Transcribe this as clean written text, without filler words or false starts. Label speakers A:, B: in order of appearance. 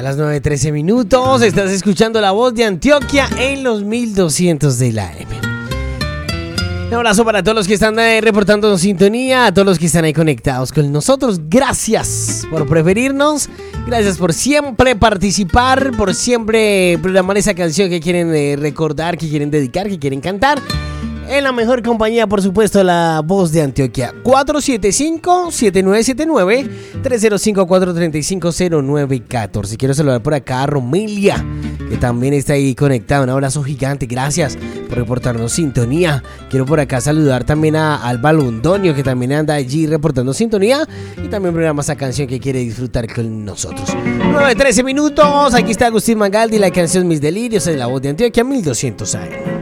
A: las 9:13 estás escuchando La Voz de Antioquia en los 1200 de la AM. Un abrazo para todos los que están reportando sintonía, a todos los que están ahí conectados con nosotros. Gracias por preferirnos, gracias por siempre participar, por siempre programar esa canción que quieren recordar, que quieren dedicar, que quieren cantar. En la mejor compañía, por supuesto, La Voz de Antioquia. 475-7979, 305-435-0914. Quiero saludar por acá a Romelia, que también está ahí conectada. Un abrazo gigante, gracias por reportarnos sintonía. Quiero por acá saludar también a Alba Londonio, que también anda allí reportando sintonía y también programa esa canción que quiere disfrutar con nosotros. 9:13. Aquí está Agustín Magaldi, la canción Mis Delirios en La Voz de Antioquia 1200 AM.